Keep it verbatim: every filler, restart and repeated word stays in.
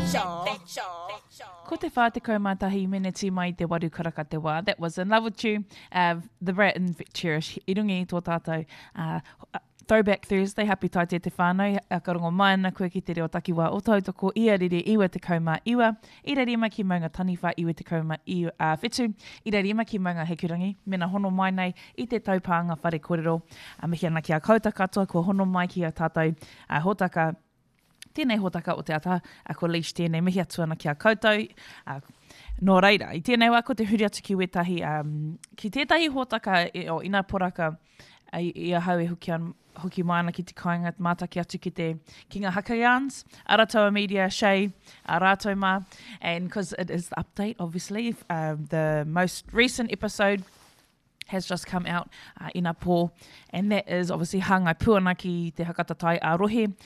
Ko te whātekau mātahi miniti mai te waru karaka te wā. That was in love with you, uh, the Brat and Cherish. Irungi tō tātou. Uh, Throwback Thursday, happy tai te te whānau, a karongo mai ana koe ki te reo takiwā o tautoko, ia rere iwa te kaumā iwa, i rere ima ki maunga taniwha iwa te kaumā iwa uh, whetu, i rere ima ki maunga hekurangi, mena hono mai nei i te taupānga whare kōrero, a mihi ana ki a kautaka katoa, kua hono mai ki a tātou uh, hotaka, tēnei hotaka o te ata, a ko leish tēnei mihi atu ana ki a koutou, uh, nō reira, i tēnei wā ko te huri atu ki wetahi, um, ki tētahi hotaka e, o ina poraka, i, i a hau e hoki an, hoki mai ana ki te kāinga mātaki atu ki te Kinga Hakayans, Aratoa Media, Shay, Arato Ma, and because it is the update, obviously, um, the most recent episode has just come out uh, in a pō, and that is obviously Hangai Puanaki, te Hakatatai a Rohe,